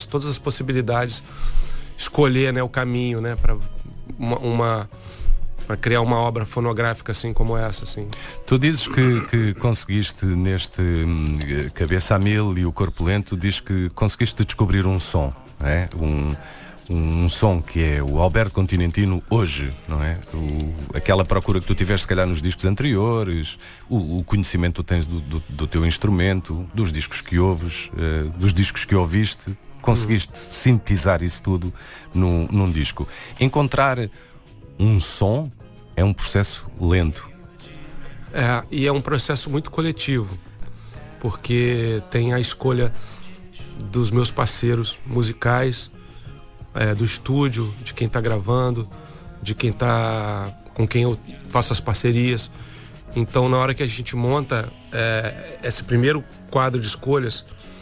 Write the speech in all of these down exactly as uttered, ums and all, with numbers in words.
todas as possibilidades, escolher, né, o caminho, né, para uma, uma para criar uma obra fonográfica assim como essa, assim. Tu dizes que, que conseguiste neste hum, Cabeça a Mil e o Corpo Lento, diz que conseguiste descobrir um som, não é? Um, um som que é o Alberto Continentino hoje, não é? O, aquela procura que tu tiveste se calhar nos discos anteriores, o, o conhecimento que tu tens do, do, do teu instrumento, dos discos que ouves, uh, dos discos que ouviste, conseguiste hum. sintetizar isso tudo num, num disco. Encontrar um som é um processo lento. É, e é um processo muito coletivo, porque tem a escolha dos meus parceiros musicais, é, do estúdio, de quem está gravando, de quem tá com quem eu faço as parcerias. Então, na hora que a gente monta é, esse primeiro quadro de escolhas,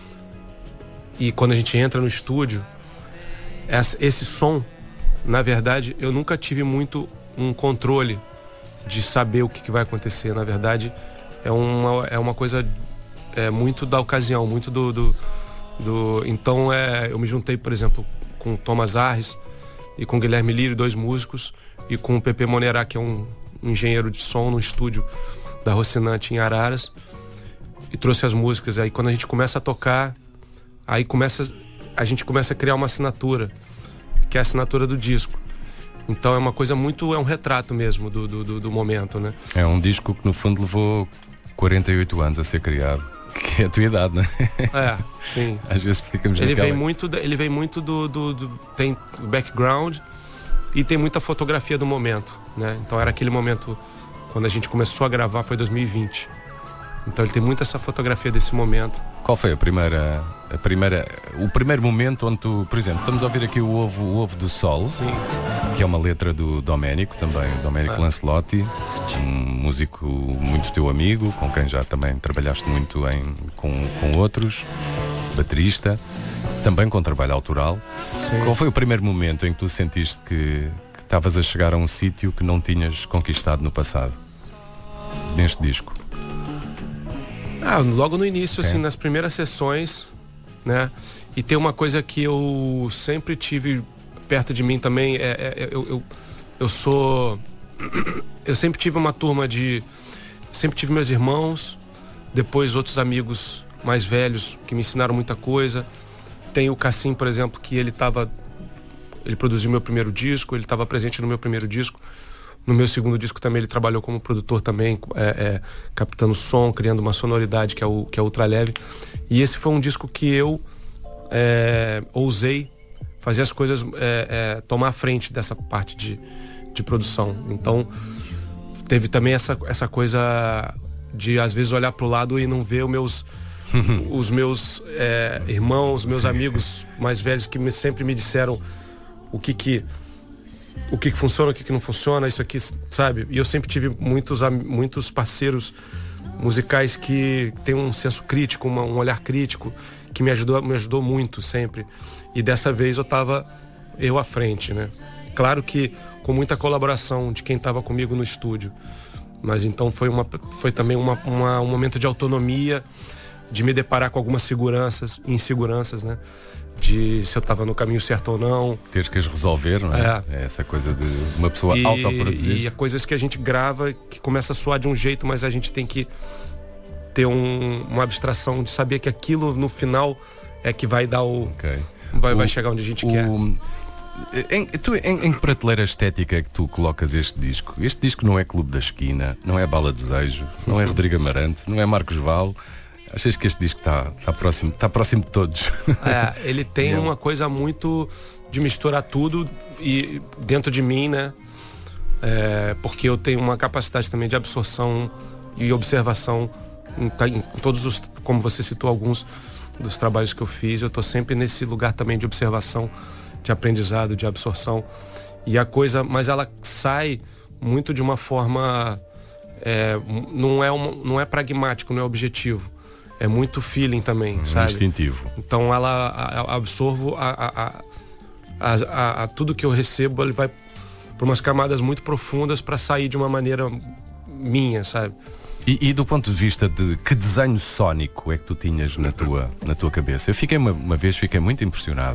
e quando a gente entra no estúdio, esse som, na verdade, eu nunca tive muito um controle de saber o que, que vai acontecer. Na verdade, é uma, é uma coisa é, muito da ocasião, muito do... do, do então, é, eu me juntei, por exemplo, com o Thomas Arres e com o Guilherme Lírio, dois músicos, e com o Pepe Monerá, que é um, um engenheiro de som no estúdio da Rocinante em Araras, e trouxe as músicas. Aí quando a gente começa a tocar, aí começa, a gente começa a criar uma assinatura, que é a assinatura do disco. Então é uma coisa muito, é um retrato mesmo do, do, do momento, né? É um disco que no fundo levou quarenta e oito anos a ser criado, que é a tua idade, não é? É, sim. Às vezes ficamos ele naquela... vem muito, ele vem muito do, do, do tem background e tem muita fotografia do momento, né? Então era aquele momento quando a gente começou a gravar, foi dois mil e vinte. Então ele tem muita essa fotografia desse momento. Qual foi a primeira, a primeira, o primeiro momento onde tu, por exemplo, estamos a ouvir aqui o Ovo, o Ovo do Sol, sim, que é uma letra do Domenico, também, Domenico ah. Lancelotti, um músico muito teu amigo, com quem já também trabalhaste muito em, com, com outros, baterista, também com trabalho autoral. Sim. Qual foi o primeiro momento em que tu sentiste que estavas a chegar a um sítio que não tinhas conquistado no passado, neste disco? Ah, logo no início, okay. assim, nas primeiras sessões, né? E tem uma coisa que eu sempre tive perto de mim também, é, é, eu, eu, eu sou... Eu sempre tive uma turma de... Sempre tive meus irmãos, depois outros amigos mais velhos que me ensinaram muita coisa. Tem o Cassim, por exemplo, que ele estava... Ele produziu meu primeiro disco, ele estava presente no meu primeiro disco. No meu segundo disco também ele trabalhou como produtor também, é, é, captando som, criando uma sonoridade que é o que é ultraleve. E esse foi um disco que eu é, ousei fazer as coisas, é, é, tomar a frente dessa parte de, de produção. Então teve também essa, essa coisa de às vezes olhar pro lado e não ver os meus, os meus é, irmãos, meus amigos mais velhos que me, sempre me disseram o que que o que que funciona, o que que não funciona, isso aqui, sabe? E eu sempre tive muitos, muitos parceiros musicais que têm um senso crítico, uma, um olhar crítico, que me ajudou, me ajudou muito sempre. E dessa vez eu tava eu à frente, né? Claro que com muita colaboração de quem estava comigo no estúdio. Mas então foi, uma, foi também uma, uma, um momento de autonomia, de me deparar com algumas seguranças e inseguranças, né? De se eu estava no caminho certo ou não. Teres que as resolver, não é? É, é essa coisa de uma pessoa e, autoproduzir. E há coisas que a gente grava que começa a soar de um jeito, mas a gente tem que ter um, uma abstração de saber que aquilo no final é que vai dar o... Okay. Vai, o vai chegar onde a gente o, quer. Em, tu, em, em que prateleira estética é que tu colocas este disco? Este disco não é Clube da Esquina, não é Bala Desejo, não é Rodrigo Amarante, não é Marcos Val. Achas que este disco está tá próximo, tá próximo de todos? É, ele tem é. uma coisa muito de misturar tudo e dentro de mim, né? É, porque eu tenho uma capacidade também de absorção e observação em, em todos os, como você citou alguns dos trabalhos que eu fiz, eu tô sempre nesse lugar também de observação, de aprendizado, de absorção. E a coisa, mas ela sai muito de uma forma, é, não é uma, não é pragmático, não é objetivo. É muito feeling também, é sabe? Instintivo. Então ela a, a, absorvo a, a, a, a, a tudo que eu recebo, ele vai por umas camadas muito profundas para sair de uma maneira minha, sabe? E, e do ponto de vista de que desenho sónico é que tu tinhas na tua, na tua cabeça? Eu fiquei uma, uma vez fiquei muito impressionado